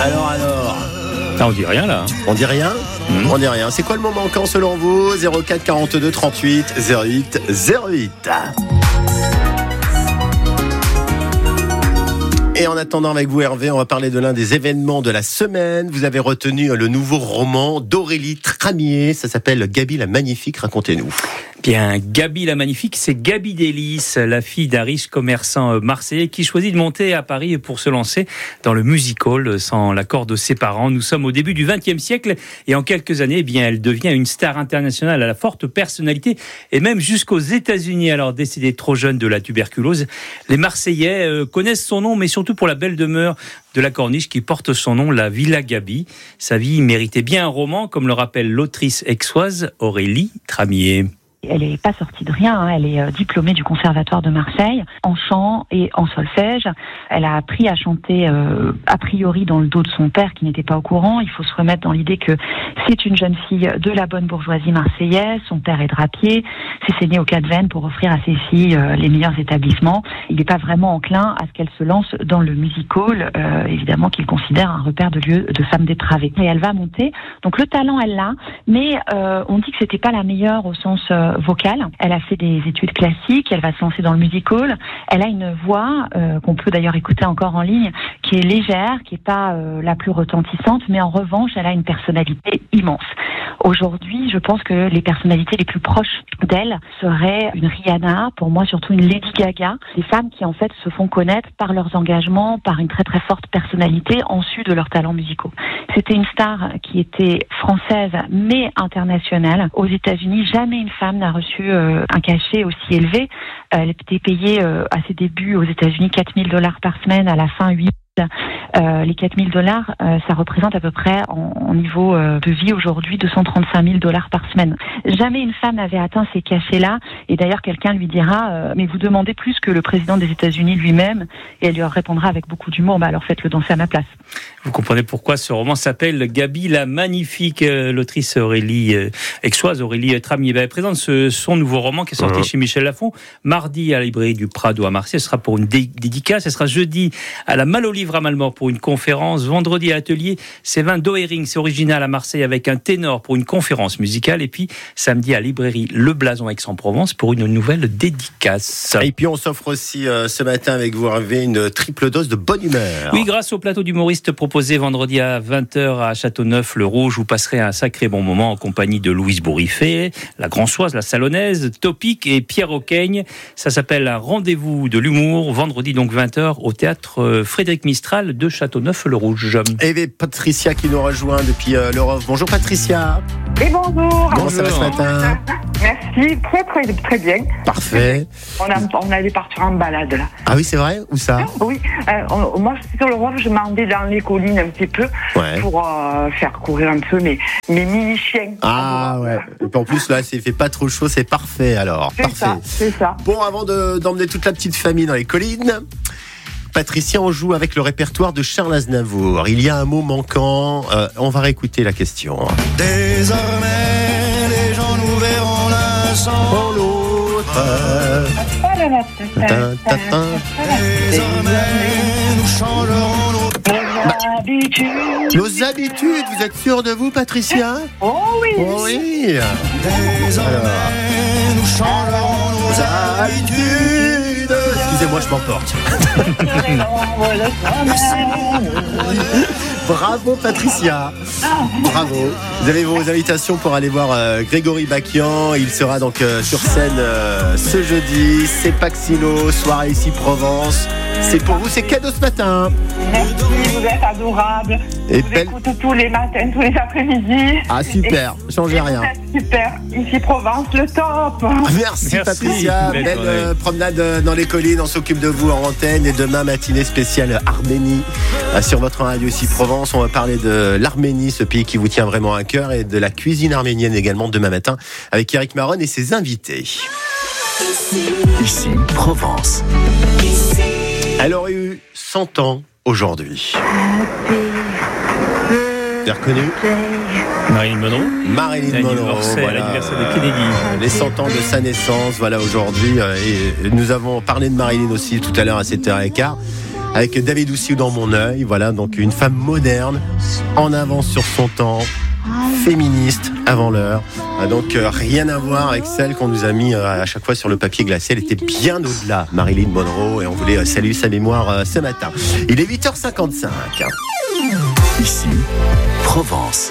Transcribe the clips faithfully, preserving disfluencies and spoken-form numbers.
Alors, alors Ah, on dit rien là. On dit rien mmh. On dit rien. C'est quoi le moment manquant selon vous? zéro quatre quarante-deux trente-huit zéro huit zéro huit. Et en attendant avec vous Hervé, on va parler de l'un des événements de la semaine. Vous avez retenu le nouveau roman d'Aurélie Tramier. Ça s'appelle Gabi la Magnifique. Racontez-nous. Bien, Gabi la Magnifique, c'est Gabi Delis, la fille d'un riche commerçant marseillais qui choisit de monter à Paris pour se lancer dans le music-hall sans l'accord de ses parents. Nous sommes au début du vingtième siècle et en quelques années, eh bien, elle devient une star internationale à la forte personnalité et même jusqu'aux États-Unis. Alors décédée trop jeune de la tuberculose, les Marseillais euh, connaissent son nom, mais surtout pour la belle demeure de la Corniche qui porte son nom, la Villa Gabi. Sa vie méritait bien un roman, comme le rappelle l'autrice aixoise Aurélie Tramier. Elle n'est pas sortie de rien, hein. Elle est euh, diplômée du Conservatoire de Marseille en chant et en solfège. Elle a appris à chanter euh, a priori dans le dos de son père qui n'était pas au courant. Il faut se remettre dans l'idée que c'est une jeune fille de la bonne bourgeoisie marseillaise. Son père est drapier, s'est saigné aux quatre veines pour offrir à ses filles euh, les meilleurs établissements. Il n'est pas vraiment enclin à ce qu'elle se lance dans le music-hall, euh, évidemment qu'il considère un repère de lieu de femmes dépravées. Et elle va monter. Donc le talent, elle l'a, mais euh, on dit que c'était pas la meilleure au sens euh, vocale. Elle a fait des études classiques, elle va se lancer dans le music-hall. Elle a une voix euh, qu'on peut d'ailleurs écouter encore en ligne, qui est légère, qui est pas euh, la plus retentissante, mais en revanche, elle a une personnalité immense. Aujourd'hui, je pense que les personnalités les plus proches d'elle seraient une Rihanna, pour moi surtout une Lady Gaga, des femmes qui en fait se font connaître par leurs engagements, par une très très forte personnalité en sus de leurs talents musicaux. C'était une star qui était française mais internationale. Aux États-Unis, jamais une femme n'a reçu euh, un cachet aussi élevé. Elle était payée euh, à ses débuts aux États-Unis quatre mille dollars par semaine, à la fin huit mille. Euh, les quatre mille dollars, euh, ça représente à peu près en, en niveau euh, de vie aujourd'hui deux cent trente-cinq mille dollars par semaine. Jamais une femme n'avait atteint ces cachets-là. Et d'ailleurs, quelqu'un lui dira euh, mais vous demandez plus que le président des États-Unis lui-même. Et elle lui répondra avec beaucoup d'humour bah alors faites-le danser à ma place. Vous comprenez pourquoi ce roman s'appelle Gabi la Magnifique. L'autrice Aurélie euh, aixoise Aurélie Tramier elle présente ce, son nouveau roman qui est sorti mmh. chez Michel Lafon mardi à la librairie du Prado à Marseille. Ce sera pour une dé- dédicace. Ce sera jeudi à la Malle au Livre à Malmort pour une conférence. Vendredi à l'atelier Sévin Doering, c'est original à Marseille avec un ténor pour une conférence musicale. Et puis samedi à librairie Le Blason Aix-en-Provence pour une nouvelle dédicace. Et puis on s'offre aussi euh, ce matin avec vous Hervé une triple dose de bonne humeur. Oui, grâce au plateau d'humoristes proposé vendredi à vingt heures à Châteauneuf-le-Rouge, vous passerez un sacré bon moment en compagnie de Louise Bourriffet, la Grançoise, la Salonnaise, Topic et Pierre Auqueigne. Ça s'appelle un rendez-vous de l'humour, vendredi donc vingt heures au théâtre Frédéric Mistral de Châteauneuf-le-Rouge. Et Patricia qui nous rejoint depuis euh, l'Europe. Bonjour Patricia. Et bonjour. Comment ça va ce matin? Merci, très très très bien. Parfait. On, a, on allait partir en balade là. Ah oui, c'est vrai? Où ça? Oui, euh, on, moi je suis sur l'Europe, je m'en vais dans les collines un petit peu ouais. pour euh, faire courir un peu mes, mes mini-chiens. Ah ouais. Et puis en plus là, il fait pas trop chaud, c'est parfait alors. C'est parfait. ça, c'est ça. Bon, avant de, d'emmener toute la petite famille dans les collines, Patricia, on joue avec le répertoire de Charles Aznavour. Il y a un mot manquant. Euh, on va réécouter la question. Désormais, les gens nous verront l'un sans l'autre. Désormais, nous changerons nos habitudes. Nos habitudes. Vous êtes sûre de vous, Patricia? Oh oui. Oh oui. Désormais, alors. Nous changerons nos habitudes. Excusez-moi, je m'emporte. Bravo Patricia. Bravo. Vous avez vos invitations pour aller voir euh, Grégory Bakian. Il sera donc euh, sur scène euh, ce jeudi. C'est Paxilo, soirée ici Provence. C'est pour vous, c'est cadeau ce matin. Merci, vous êtes adorables. Et je vous belle... écoute tous les matins, tous les après-midi. Ah super, et, changez rien. Super, ici Provence, le top. Merci, Merci Patricia, belle, belle euh, promenade dans les collines, on s'occupe de vous en antenne. Et demain, matinée spéciale Arménie euh, sur votre radio ici Provence. On va parler de l'Arménie, ce pays qui vous tient vraiment à cœur, et de la cuisine arménienne également demain matin avec Eric Maron et ses invités. Ici, ici Provence. Ici. Elle aurait eu cent ans aujourd'hui. Vous avez reconnu? Marilyn Monroe. Marilyn Monroe, voilà. L'anniversaire de Kennedy. Les cent ans de sa naissance, voilà aujourd'hui. Et nous avons parlé de Marilyn aussi tout à l'heure à sept heures quinze. avec David Douciou dans mon œil. Voilà, donc une femme moderne, en avance sur son temps, féministe avant l'heure. Donc euh, rien à voir avec celle qu'on nous a mis euh, à chaque fois sur le papier glacé. Elle était bien au-delà, Marilyn Monroe, et on voulait euh, saluer sa mémoire euh, ce matin. Il est huit heures cinquante-cinq. Ici, Provence.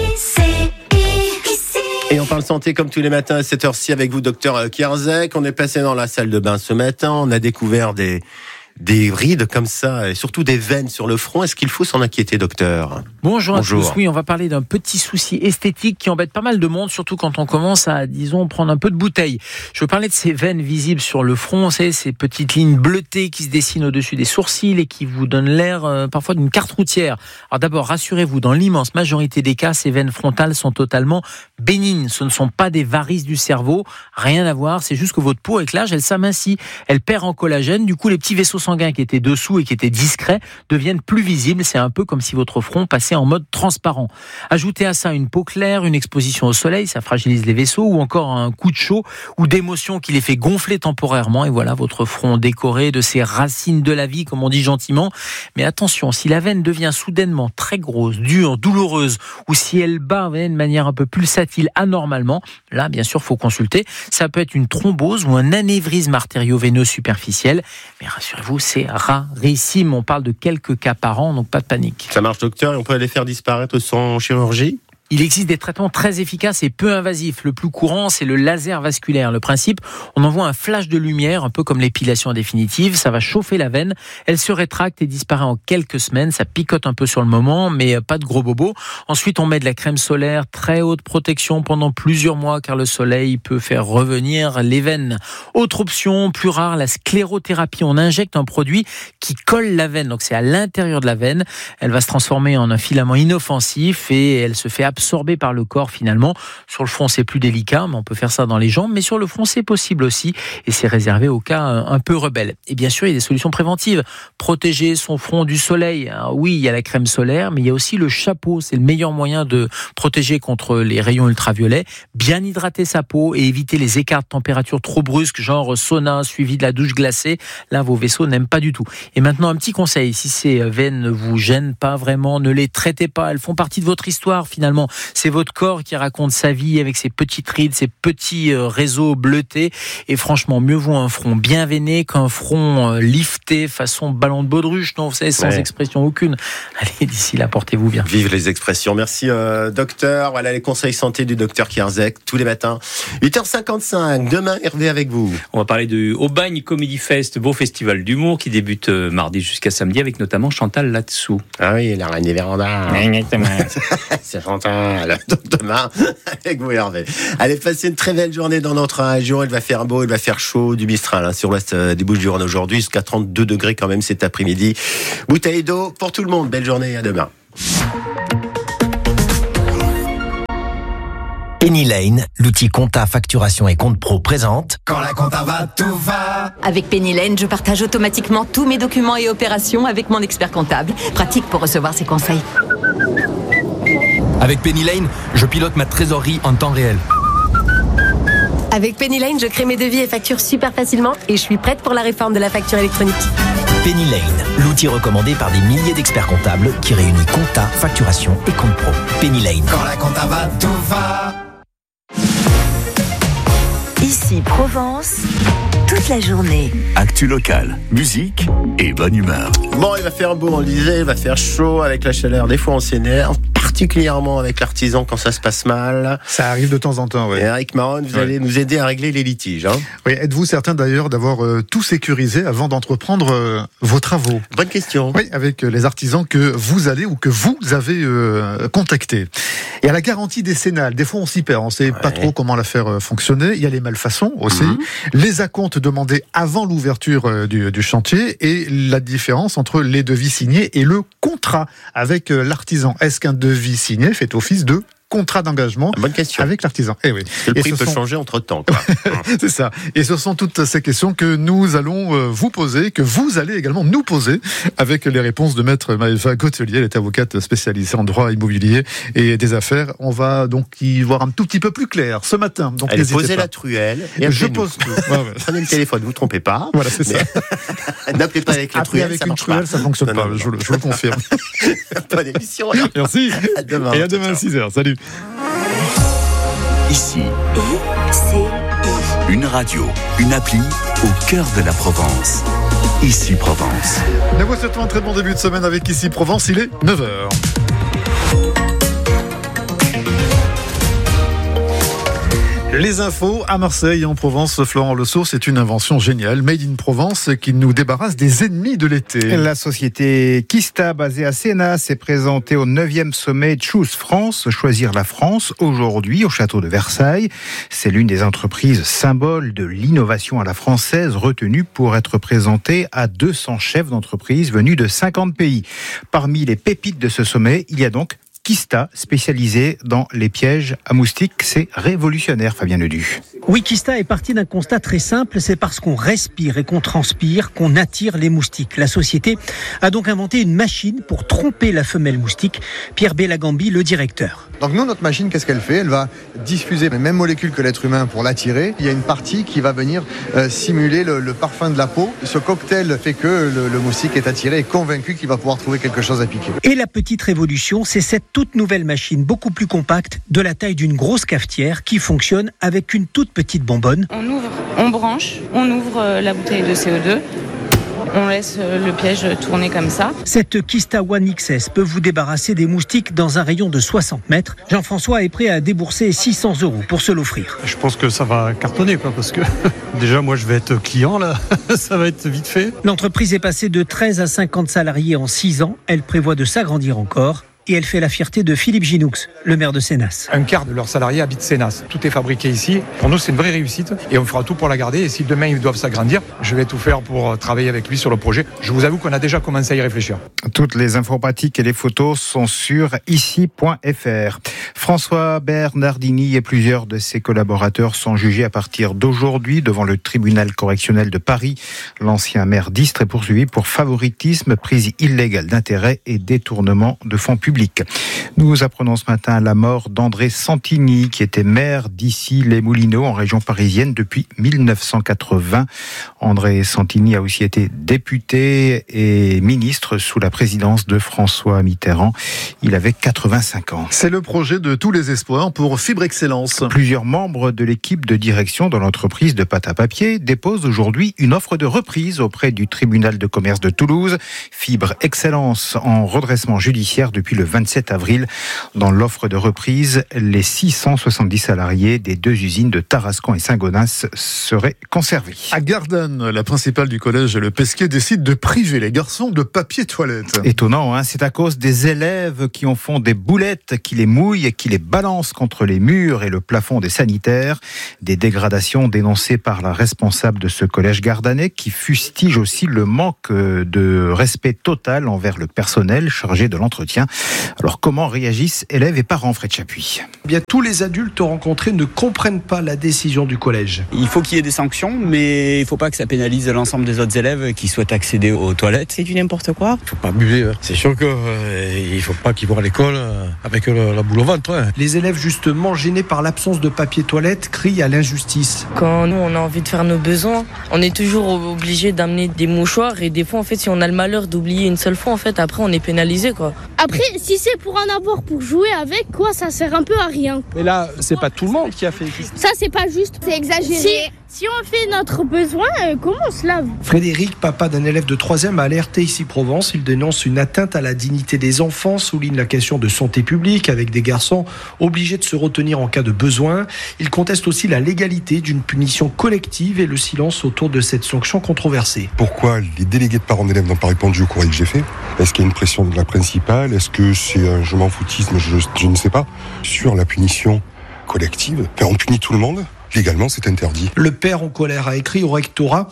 Et on parle santé comme tous les matins à cette heure-ci avec vous, docteur Kierzek. On est passé dans la salle de bain ce matin. On a découvert des, des rides comme ça, et surtout des veines sur le front. Est-ce qu'il faut s'en inquiéter, docteur ? Bonjour, Bonjour à tous. Oui, on va parler d'un petit souci esthétique qui embête pas mal de monde, surtout quand on commence à, disons, prendre un peu de bouteille. Je veux parler de ces veines visibles sur le front, c'est ces petites lignes bleutées qui se dessinent au-dessus des sourcils et qui vous donnent l'air euh, parfois d'une carte routière. Alors d'abord, rassurez-vous, dans l'immense majorité des cas, ces veines frontales sont totalement bénignes. Ce ne sont pas des varices du cerveau, rien à voir, c'est juste que votre peau, avec l'âge, elle s'amincit, elle perd en collagène. Du coup, les petits vaisseaux sanguins qui étaient dessous et qui étaient discrets deviennent plus visibles. C'est un peu comme si votre front passait en mode transparent. Ajoutez à ça une peau claire, une exposition au soleil, ça fragilise les vaisseaux, ou encore un coup de chaud ou d'émotion qui les fait gonfler temporairement, et voilà votre front décoré de ces racines de la vie, comme on dit gentiment. Mais attention, si la veine devient soudainement très grosse, dure, douloureuse, ou si elle bat de manière un peu pulsatile anormalement, là bien sûr faut consulter. Ça peut être une thrombose ou un anévrisme artério-veineux superficiel, mais rassurez-vous, c'est rarissime. On parle de quelques cas par an, donc pas de panique. Ça marche, docteur, et on peut les faire disparaître sans chirurgie ? Il existe des traitements très efficaces et peu invasifs. Le plus courant, c'est le laser vasculaire. Le principe, on envoie un flash de lumière, un peu comme l'épilation définitive. Ça va chauffer la veine. Elle se rétracte et disparaît en quelques semaines. Ça picote un peu sur le moment, mais pas de gros bobos. Ensuite, on met de la crème solaire, très haute protection pendant plusieurs mois, car le soleil peut faire revenir les veines. Autre option, plus rare, la sclérothérapie. On injecte un produit qui colle la veine. Donc, c'est à l'intérieur de la veine. Elle va se transformer en un filament inoffensif et elle se fait absorbé par le corps finalement. Sur le front, c'est plus délicat, mais on peut faire ça dans les jambes. Mais sur le front, c'est possible aussi, et c'est réservé aux cas un peu rebelles. Et bien sûr, il y a des solutions préventives. Protéger son front du soleil. Alors oui, il y a la crème solaire, mais il y a aussi le chapeau. C'est le meilleur moyen de protéger contre les rayons ultraviolets. Bien hydrater sa peau et éviter les écarts de température trop brusques, genre sauna suivi de la douche glacée. Là, vos vaisseaux n'aiment pas du tout. Et maintenant, un petit conseil. Si ces veines ne vous gênent pas vraiment, ne les traitez pas. Elles font partie de votre histoire finalement. C'est votre corps qui raconte sa vie avec ses petites rides, ses petits réseaux bleutés. Et franchement, mieux vaut un front bien veiné qu'un front lifté façon ballon de baudruche, non, vous savez, sans ouais. expression aucune. Allez, d'ici là, portez-vous bien. Vive les expressions. Merci, euh, docteur. Voilà les conseils santé du docteur Kierzek tous les matins. huit heures cinquante-cinq. Demain, Hervé avec vous. On va parler du Aubagne Comedy Fest, beau festival d'humour qui débute mardi jusqu'à samedi avec notamment Chantal Latsou. Ah oui, la reine des vérandas. C'est Chantal. Demain, avec vous, Hervé. Allez, passez une très belle journée dans notre région. Il va faire beau, il va faire chaud, du Mistral hein, sur l'ouest des Bouches-du-Rhône aujourd'hui, jusqu'à trente-deux degrés quand même cet après-midi. Bouteille d'eau pour tout le monde. Belle journée et à demain. Penny Lane, l'outil compta, facturation et compte pro présente. Quand la compta va, tout va. Avec Penny Lane, je partage automatiquement tous mes documents et opérations avec mon expert comptable. Pratique pour recevoir ses conseils. Avec Penny Lane, je pilote ma trésorerie en temps réel. Avec Penny Lane, je crée mes devis et factures super facilement et je suis prête pour la réforme de la facture électronique. Penny Lane, l'outil recommandé par des milliers d'experts comptables qui réunit compta, facturation et compte pro. Penny Lane. Quand la compta va, tout va. Ici Provence, toute la journée. Actu locale, musique et bonne humeur. Bon, il va faire beau, on le disait, il va faire chaud avec la chaleur. Des fois, on s'énerve, particulièrement avec l'artisan quand ça se passe mal. Ça arrive de temps en temps, oui. Et Eric Maron, vous ouais. allez nous aider à régler les litiges. Hein. Oui, êtes-vous certain d'ailleurs d'avoir euh, tout sécurisé avant d'entreprendre euh, vos travaux ? Bonne question. Oui, avec euh, les artisans que vous allez ou que vous avez euh, contactés. Il y a la garantie décennale. Des fois, on s'y perd, on ne sait ouais. pas trop comment la faire euh, fonctionner. Il y a les malfaçons aussi. Mmh. Les acomptes demandés avant l'ouverture euh, du, du chantier et la différence entre les devis signés et le contrat avec euh, l'artisan. Est-ce qu'un devis signé fait office de contrat d'engagement Bonne question. avec l'artisan. Eh oui. Le Et prix ce peut sont... changer entre temps. C'est ça. Et ce sont toutes ces questions que nous allons euh, vous poser, que vous allez également nous poser, avec les réponses de maître Maëva Gautelier. Elle est avocate spécialisée en droit immobilier et des affaires. On va donc y voir un tout petit peu plus clair ce matin. Donc Allez, n'hésitez posez pas. la truelle. Et Je appelez-nous. pose tout. Ouais, ouais. Prenez le téléphone, vous ne vous trompez pas. Voilà, c'est ça. N'appelez pas avec la Appeler truelle, avec ça une marche truelle, pas. ça fonctionne Non, pas. non, non. Je, le- je le confirme. Bonne émission. alors. Merci. À demain. Et à demain à six heures. Salut. Ici, I C I. une radio, une appli au cœur de la Provence. Ici Provence. Nous vous souhaitons un très bon début de semaine avec Ici Provence. Il est neuf heures. Les infos à Marseille et en Provence. Florent Le Sceau, c'est une invention géniale, made in Provence, qui nous débarrasse des ennemis de l'été. La société Kista, basée à Sénat, s'est présentée au neuvième sommet Choose France, Choisir la France, aujourd'hui au château de Versailles. C'est l'une des entreprises symboles de l'innovation à la française, retenue pour être présentée à deux cents chefs d'entreprise venus de cinquante pays. Parmi les pépites de ce sommet, il y a donc Kista, spécialisé dans les pièges à moustiques. C'est révolutionnaire, Fabien Ledu. Oui, Kista est parti d'un constat très simple, c'est parce qu'on respire et qu'on transpire qu'on attire les moustiques. La société a donc inventé une machine pour tromper la femelle moustique. Pierre Bellagambi, le directeur. Donc nous, notre machine, qu'est-ce qu'elle fait ? Elle va diffuser les mêmes molécules que l'être humain pour l'attirer. Il y a une partie qui va venir euh, simuler le, le parfum de la peau. Ce cocktail fait que le, le moustique est attiré et convaincu qu'il va pouvoir trouver quelque chose à piquer. Et la petite révolution, c'est cette toute nouvelle machine, beaucoup plus compacte, de la taille d'une grosse cafetière, qui fonctionne avec une toute petite bonbonne. On ouvre, on branche, on ouvre euh, la bouteille de C O deux. On laisse le piège tourner comme ça. Cette Kista One X S peut vous débarrasser des moustiques dans un rayon de soixante mètres. Jean-François est prêt à débourser six cents euros pour se l'offrir. Je pense que ça va cartonner, quoi, parce que déjà, moi, je vais être client, là. Ça va être vite fait. L'entreprise est passée de treize à cinquante salariés en six ans. Elle prévoit de s'agrandir encore. Et elle fait la fierté de Philippe Ginoux, le maire de Sénas. Un quart de leurs salariés habitent Sénas. Tout est fabriqué ici. Pour nous, c'est une vraie réussite. Et on fera tout pour la garder. Et si demain, ils doivent s'agrandir, je vais tout faire pour travailler avec lui sur le projet. Je vous avoue qu'on a déjà commencé à y réfléchir. Toutes les infos pratiques et les photos sont sur ici point f r. François Bernardini et plusieurs de ses collaborateurs sont jugés à partir d'aujourd'hui devant le tribunal correctionnel de Paris. L'ancien maire d'Istres est poursuivi pour favoritisme, prise illégale d'intérêt et détournement de fonds publics. Nous apprenons ce matin la mort d'André Santini, qui était maire d'Issy-les-Moulineaux en région parisienne depuis mille neuf cent quatre-vingts. André Santini a aussi été député et ministre sous la présidence de François Mitterrand. Il avait quatre-vingt-cinq ans. C'est le projet de tous les espoirs pour Fibre Excellence. Plusieurs membres de l'équipe de direction de l'entreprise de pâte à papier déposent aujourd'hui une offre de reprise auprès du tribunal de commerce de Toulouse. Fibre Excellence en redressement judiciaire depuis le vingt-sept avril. Dans l'offre de reprise, les six cent soixante-dix salariés des deux usines de Tarascon et Saint-Gonnas seraient conservés. À Gardanne, la principale du collège Le Pesquet décide de priver les garçons de papier toilette. Étonnant, hein, c'est à cause des élèves qui en font des boulettes, qui les mouillent et qui les balancent contre les murs et le plafond des sanitaires. Des dégradations dénoncées par la responsable de ce collège gardanais, qui fustige aussi le manque de respect total envers le personnel chargé de l'entretien. Alors comment réagissent élèves et parents, Fred Chapuis ? Eh bien, tous les adultes rencontrés ne comprennent pas la décision du collège. Il faut qu'il y ait des sanctions, mais il ne faut pas que ça pénalise l'ensemble des autres élèves qui souhaitent accéder aux toilettes. C'est du n'importe quoi. Il ne faut pas abuser. C'est sûr qu'il euh, ne faut pas qu'ils vont à l'école euh, avec euh, la boule au ventre. Hein. Les élèves, justement, gênés par l'absence de papier toilette, crient à l'injustice. Quand nous, on a envie de faire nos besoins, on est toujours obligé d'amener des mouchoirs. Et des fois, en fait, si on a le malheur d'oublier une seule fois, en fait, après, on est pénalisé, quoi. Après, si c'est pour en avoir pour jouer avec, quoi, ça sert un peu à rien. Mais là, c'est pas tout le monde qui a fait. Ça, c'est pas juste. C'est exagéré. Si, si on fait notre besoin, euh, comment on se lave ? Frédéric, papa d'un élève de troisième, a alerté ici Provence. Il dénonce une atteinte à la dignité des enfants, souligne la question de santé publique avec des garçons obligés de se retenir en cas de besoin. Il conteste aussi la légalité d'une punition collective et le silence autour de cette sanction controversée. Pourquoi les délégués de parents d'élèves n'ont pas répondu au courrier que j'ai fait ? Est-ce qu'il y a une pression de la principale ? Est-ce que c'est un je m'en foutisme ? je, je ne sais pas. Sur la punition collective, enfin, on punit tout le monde. Légalement, c'est interdit. Le père en colère a écrit au rectorat.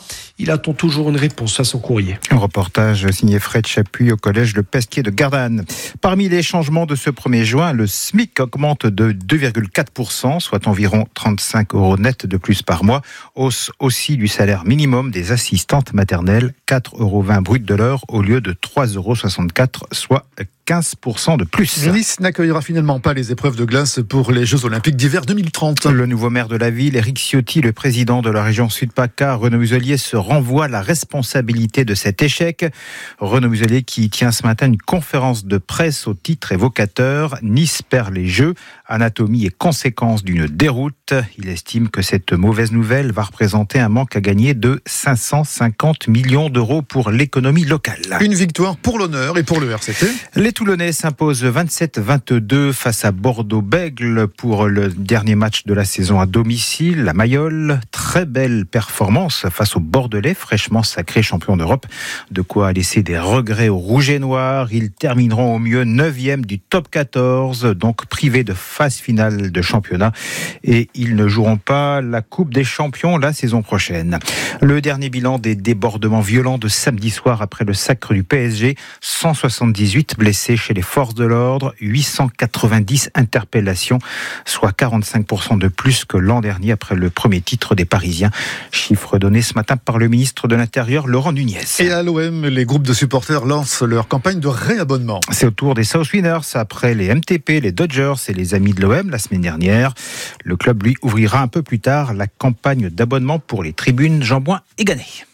Il attend toujours une réponse à son courrier. Un reportage signé Fred Chapuis au collège Le Pesquier de Gardanne. Parmi les changements de ce premier juin, le SMIC augmente de deux virgule quatre pour cent, soit environ trente-cinq euros net de plus par mois. Hausse aussi du salaire minimum des assistantes maternelles, quatre euros vingt brut de l'heure au lieu de trois euros soixante-quatre, soit quinze pour cent de plus. Nice n'accueillera finalement pas les épreuves de glace pour les Jeux Olympiques d'hiver deux mille trente. Le nouveau maire de la ville, Éric Ciotti, le président de la région Sud-PACA, Renaud Muselier, se renvoie la responsabilité de cet échec. Renaud Muselier qui tient ce matin une conférence de presse au titre évocateur « Nice perd les Jeux, anatomie et conséquences d'une déroute ». Il estime que cette mauvaise nouvelle va représenter un manque à gagner de cinq cent cinquante millions d'euros pour l'économie locale. Une victoire pour l'honneur et pour le R C T. Les Toulonnais s'imposent vingt-sept à vingt-deux face à Bordeaux-Bègles pour le dernier match de la saison à domicile. La Mayole, très belle performance face aux Bordelais, fraîchement sacrés champions d'Europe. De quoi laisser des regrets aux Rouges et Noirs. Ils termineront au mieux neuvième du top quatorze, donc privés de phase finale de championnat. Et ils ne joueront pas la Coupe des Champions la saison prochaine. Le dernier bilan des débordements violents de samedi soir après le sacre du P S G, cent soixante-dix-huit blessés chez les forces de l'ordre, huit cent quatre-vingt-dix interpellations, soit quarante-cinq pour cent de plus que l'an dernier après le premier titre des Parisiens. Chiffre donné ce matin par le ministre de l'Intérieur, Laurent Nunez. Et à l'O M, les groupes de supporters lancent leur campagne de réabonnement. C'est au tour des South Winners, après les M T P, les Dodgers et les amis de l'O M la semaine dernière. Le club, lui, ouvrira un peu plus tard la campagne d'abonnement pour les tribunes Jean-Bouin et Gannet.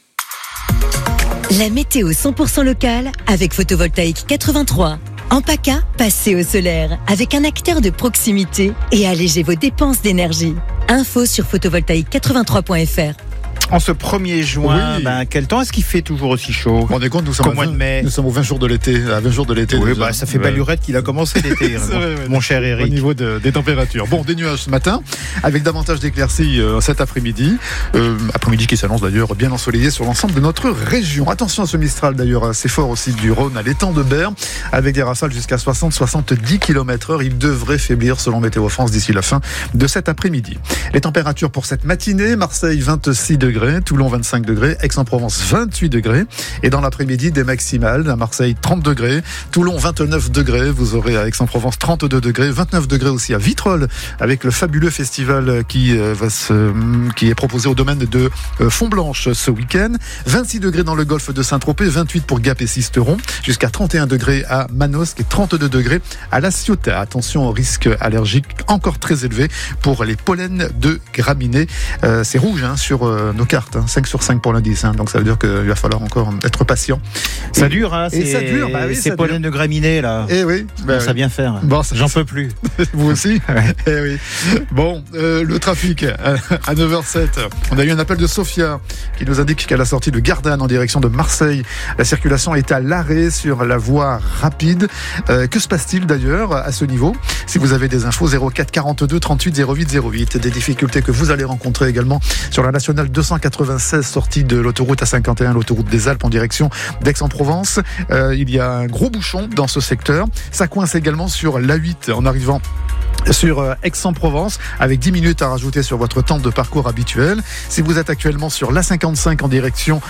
La météo cent pour cent locale avec Photovoltaïque quatre-vingt-trois. En PACA, passez au solaire avec un acteur de proximité et allégez vos dépenses d'énergie. Info sur photovoltaïque quatre-vingt-trois point f r. En ce premier juin, oui. ben, quel temps est-ce qu'il fait toujours aussi chaud? On est compte, nous sommes, au mois de mai. Nous sommes aux vingt jours de l'été, à vingt jours de l'été. Oui, déjà. bah, ça fait pas lurette qu'il a commencé l'été, mon, vrai, ouais, mon cher Eric. Au niveau de, des températures. Bon, des nuages ce matin, avec davantage d'éclaircies euh, cet après-midi. Euh, après-midi qui s'annonce d'ailleurs bien ensoleillé sur l'ensemble de notre région. Attention à ce Mistral d'ailleurs assez fort aussi du Rhône à l'étang de Berre, avec des rafales jusqu'à soixante à soixante-dix kilomètres heure. Il devrait faiblir selon Météo France d'ici la fin de cet après-midi. Les températures pour cette matinée, Marseille vingt-six degrés, Toulon vingt-cinq degrés, Aix-en-Provence vingt-huit degrés, et dans l'après-midi des maximales, à Marseille trente degrés, Toulon vingt-neuf degrés, vous aurez à Aix-en-Provence trente-deux degrés, vingt-neuf degrés aussi à Vitrolles, avec le fabuleux festival qui, euh, va se, qui est proposé au domaine de euh, Font-Blanche ce week-end, vingt-six degrés dans le golfe de Saint-Tropez, vingt-huit pour Gap et Sisteron, jusqu'à trente et un degrés à Manosque et trente-deux degrés à La Ciotat. Attention au risque allergique encore très élevé pour les pollens de graminées. Euh, c'est rouge hein, sur euh, nos cartes, hein, cinq sur cinq pour l'indice, hein, donc ça veut dire qu'il va falloir encore être patient. Ça et, dure, hein, et ça dure, bah oui, ces pollens de graminées là. Et oui, bah ça oui. bien faire. Bon, j'en peux plus. Vous aussi. Ouais. Et oui. Bon, euh, le trafic à neuf heures sept. On a eu un appel de Sofia qui nous indique qu'à la sortie de Gardanne en direction de Marseille, la circulation est à l'arrêt sur la voie rapide. Euh, que se passe-t-il d'ailleurs à ce niveau? Si vous avez des infos, zéro quatre quarante-deux trente-huit zéro huit zéro huit. Des difficultés que vous allez rencontrer également sur la nationale deux cent quatre-vingt-seize, sortie de l'autoroute A cinquante et un, l'autoroute des Alpes en direction d'Aix-en-Provence. Euh, il y a un gros bouchon dans ce secteur. Ça coince également sur l'A huit en arrivant sur Aix-en-Provence, avec dix minutes à rajouter sur votre temps de parcours habituel. Si vous êtes actuellement sur l'A cinquante-cinq en direction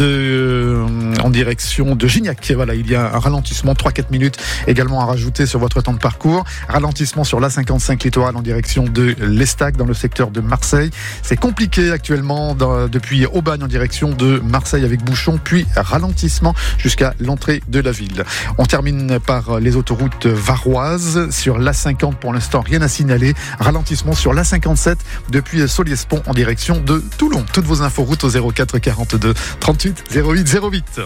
de, en direction de Gignac, voilà, il y a un ralentissement, trois à quatre minutes également à rajouter sur votre temps de parcours. Ralentissement sur l'A cinquante-cinq littoral en direction de l'Estac dans le secteur de Marseille. C'est compliqué actuellement dans, depuis Aubagne en direction de Marseille avec bouchon, puis ralentissement jusqu'à l'entrée de la ville. On termine par les autoroutes varoises sur l'A cinquante pour l'instant. Rien à signaler. Ralentissement sur l'A cinquante-sept depuis Solliès-Pont en direction de Toulon. Toutes vos infos routes au zéro quatre quarante-deux trente-huit zéro huit zéro huit.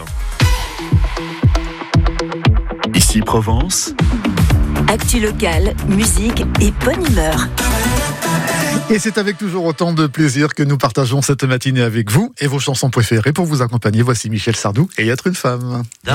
Ici Provence. Actu locale, musique et bonne humeur. Et c'est avec toujours autant de plaisir que nous partageons cette matinée avec vous et vos chansons préférées pour vous accompagner. Voici Michel Sardou et Être une femme.